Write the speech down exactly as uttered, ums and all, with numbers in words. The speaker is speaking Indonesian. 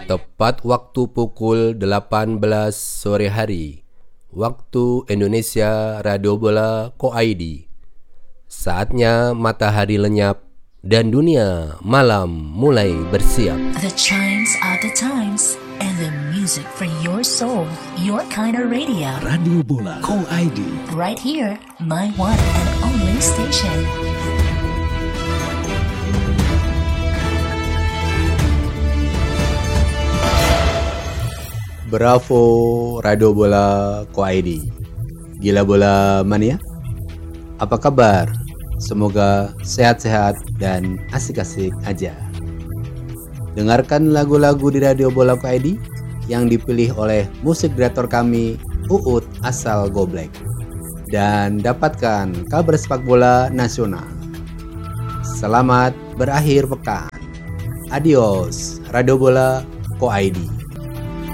Tepat waktu pukul delapan belas sore hari, waktu Indonesia Radio Bola Ko I D. Saatnya matahari lenyap dan dunia malam mulai bersiap. The chimes are the times and the music for your soul, your kind of radio. Radio Bola Ko I D. Right here, my one and only station. Bravo Radio Bola Ko I D. Gila bola mania. Apa kabar? Semoga sehat-sehat dan asik-asik aja. Dengarkan lagu-lagu di Radio Bola Ko I D yang dipilih oleh musik direktor kami Uut asal Goblek. Dan dapatkan kabar sepak bola nasional. Selamat berakhir pekan. Adios Radio Bola Ko I D.